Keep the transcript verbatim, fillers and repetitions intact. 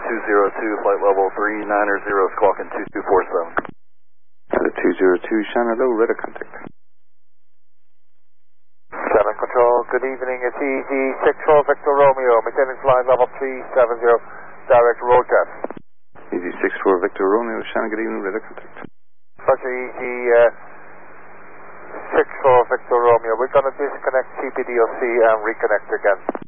two zero two, flight level three niner zero, squawking two two four seven. Delta two zero two, Shannon low, radar contact. Seven Control, good evening, it's E Z six four Victor Romeo, maintaining flight level three seven zero, direct road test. E Z six four Victor Romeo, Shannon, good evening, radar contact. Roger, E Z six four Victor Romeo, we're going to disconnect C P D L C and reconnect again.